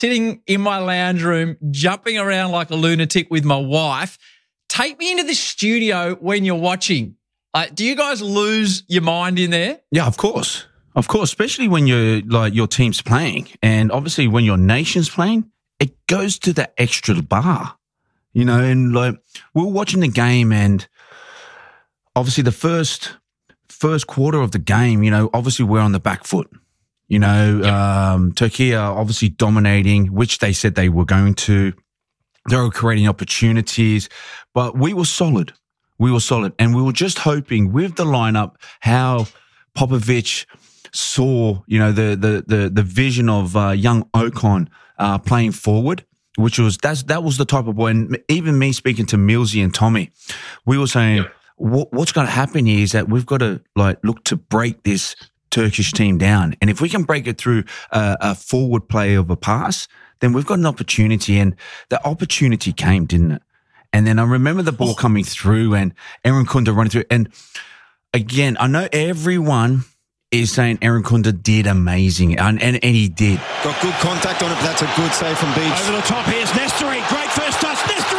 sitting in my lounge room, jumping around like a lunatic with my wife. Take me into the studio when you're watching. Do you guys lose your mind in there? Yeah, of course. Of course, especially when your team's playing. And obviously when your nation's playing, it goes to the extra bar. And like we're watching the game, and obviously the first quarter of the game, obviously we're on the back foot. Turkey are obviously dominating, which they said they were going to. They were creating opportunities, but we were solid. And we were just hoping with the lineup how Popovic saw, the vision of young Ocon playing forward, which was that was the type of boy. And even me speaking to Millsy and Tommy, we were saying what's going to happen here is that we've got to look to break this Turkish team down, and if we can break it through a forward play of a pass, then we've got an opportunity. And the opportunity came, didn't it? And then I remember the ball coming through and Aaron Kunda running through. And again, I know everyone is saying Aaron Kunda did amazing, and he did. Got good contact on it, but that's a good save from Beach. Over the top, here's Nestori. Great first touch. Nestori!